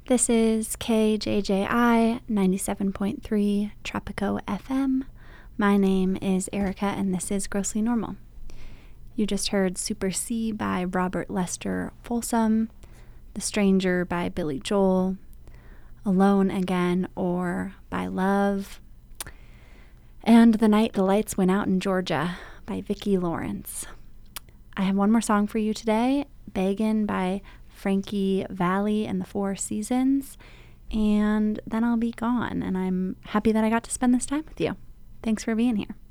This is KJJI 97.3 Tropico FM. My name is Erica, and this is Grossly Normal. You just heard Super C by Robert Lester Folsom, The Stranger by Billy Joel, Alone Again or by Love, and The Night the Lights Went Out in Georgia by Vicki Lawrence. I have one more song for you today, Beggin' by Frankie Valli and the Four Seasons, and then I'll be gone, and I'm happy that I got to spend this time with you. Thanks for being here.